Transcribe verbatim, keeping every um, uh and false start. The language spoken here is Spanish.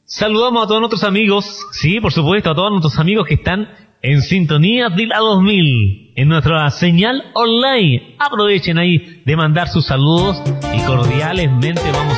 Saludamos a todos nuestros amigos, sí, por supuesto, a todos nuestros amigos que están en sintonía de la dos mil, en nuestra señal online. Aprovechen ahí de mandar sus saludos y cordialmente vamos